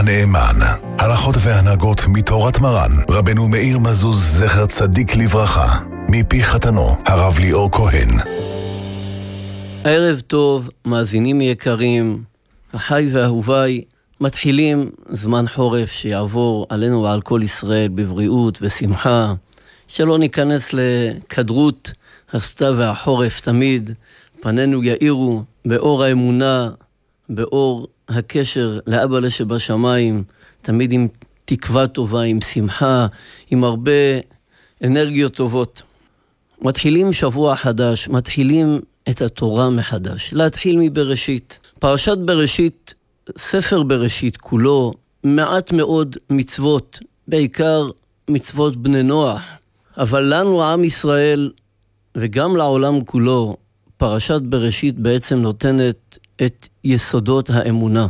נאמן, הלכות והנהגות מתורת מרן, רבנו מאיר מזוז זכר צדיק לברכה, מפי חתנו, הרב ליאור כהן. ערב טוב, מאזינים יקרים, אחי ואהוביי, מתחילים זמן חורף שיעבור עלינו ועל כל ישראל בבריאות ושמחה, שלא ניכנס לכדרות הסתיו והחורף תמיד, פנינו יאירו באור האמונה, באור הקשר לאבא שבשמיים, תמיד עם תקווה טובה, עם שמחה, עם הרבה אנרגיות טובות. מתחילים שבוע חדש, מתחילים את התורה מחדש, להתחיל מבראשית. פרשת בראשית, ספר בראשית כולו, מעט מאוד מצוות, בעיקר מצוות בני נוח. אבל לנו, עם ישראל, וגם לעולם כולו, פרשת בראשית בעצם נותנת את יסודות האמונה.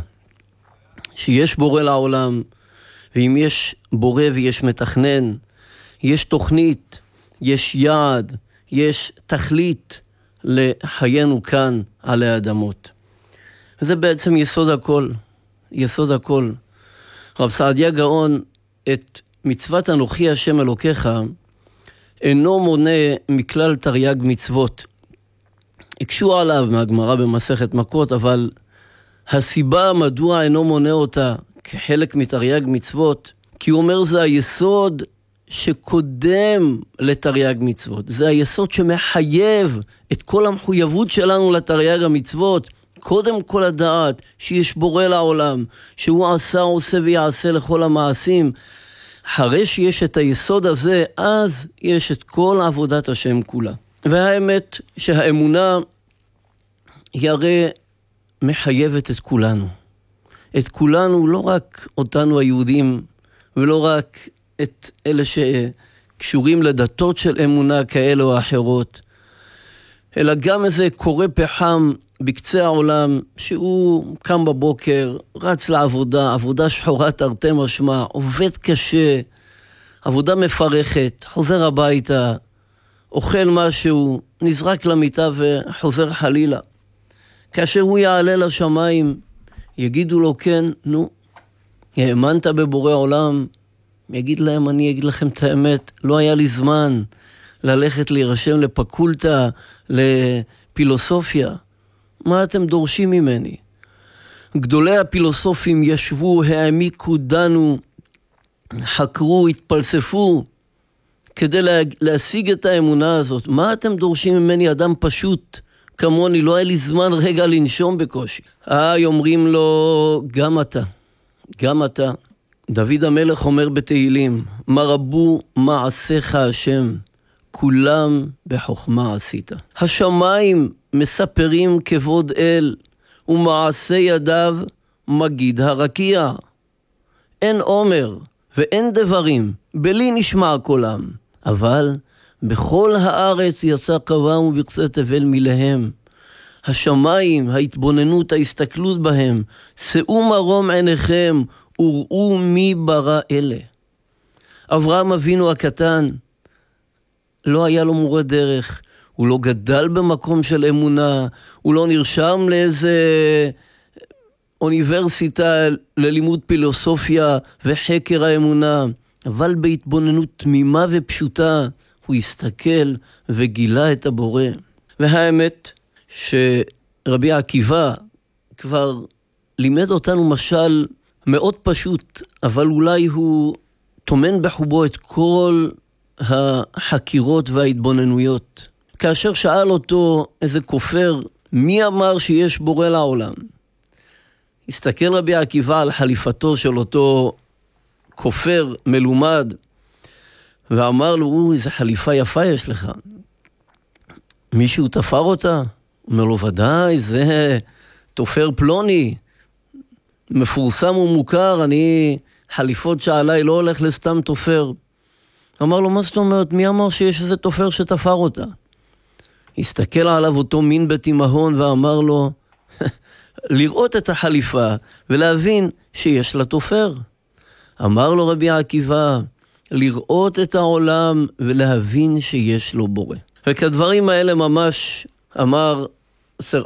שיש בורא לעולם, ואם יש בורא ויש מתכנן, יש תוכנית, יש יעד, יש תכלית לחיינו כאן על האדמות. וזה בעצם יסוד הכל, יסוד הכל. רב סעדיה גאון את מצוות אנוכי השם אלוקיך, אינו מונה מכלל תרי"ג מצוות. הקשו עליו מהגמרא במסכת מכות, אבל הסיבה מדוע אינו מונה אותה כחלק מתרי"ג מצוות, כי הוא אומר זה היסוד שקודם לתרי"ג מצוות. זה היסוד שמחייב את כל המחויבות שלנו לתרי"ג המצוות. קודם כל הדעת שיש בורא לעולם, שהוא עשה, עושה ויעשה לכל המעשים. אחרי שיש את היסוד הזה, אז יש את כל עבודת השם כולה. והאמת שהאמונה היא הרי מחייבת את כולנו. את כולנו, לא רק אותנו היהודים, ולא רק את אלה שקשורים לדתות של אמונה כאלה או אחרות, אלא גם איזה קורא פחם בקצה העולם, שהוא קם בבוקר, רץ לעבודה, עבודה שחורה תרתי משמע, עובד קשה, עבודה מפרכת, חוזר הביתה, אוכל משהו, נזרק למיטה וחוזר חלילה. כאשר הוא יעלה לשמיים, יגידו לו כן, נו, האמנת בבורא עולם? יגיד להם, אני אגיד לכם את האמת, לא היה לי זמן ללכת להירשם לפקולטה, לפילוסופיה. מה אתם דורשים ממני? גדולי הפילוסופים ישבו, העמיקו, דנו, חקרו, התפלספו, כדי להשיג את האמונה הזאת. מה אתם דורשים ממני, אדם פשוט כמוני? לא היה לי זמן רגע לנשום בקושי. אומרים לו, גם אתה. דוד המלך אומר בתהילים, מה רבו מעשיך השם, כולם בחוכמה עשית. השמיים מספרים כבוד אל, ומעשה ידיו מגיד הרקיע. אין עומר ואין דברים, בלי נשמע קולם. אבל בכל הארץ יצא קרבם ובקצה תבל מלהם. השמיים, ההתבוננות, ההסתכלות בהם, שאו מרום עיניכם וראו מי ברא אלה. אברהם אבינו הקטן, לא היה לו מורה דרך, הוא לא גדל במקום של אמונה, הוא לא נרשם לאיזה אוניברסיטה ללימוד פילוסופיה וחקר האמונה, אבל בהתבוננות תמימה ופשוטה, הוא הסתכל וגילה את הבורא. והאמת שרבי עקיבא כבר לימד אותנו משל מאוד פשוט, אבל אולי הוא תומן בחובו את כל החקירות וההתבוננויות. כאשר שאל אותו איזה כופר, מי אמר שיש בורא לעולם? הסתכל רבי עקיבא על חליפתו של אותו כופר מלומד, ואמר לו, איזה חליפה יפה יש לך. מישהו תפר אותה? אומר לו, ודאי, זה תופר פלוני, מפורסם ומוכר, אני חליפות שעליי לא הולך לסתם תופר. אמר לו, מה זאת אומרת? מי אמר שיש איזה תופר שתפר אותה? הסתכל עליו אותו מין בית אמהון ואמר לו, לראות את החליפה ולהבין שיש לה תופר. אמר לו רבי עקיבא, לראות את העולם ולהבין שיש לו בורא. וכדברים האלה ממש אמר סר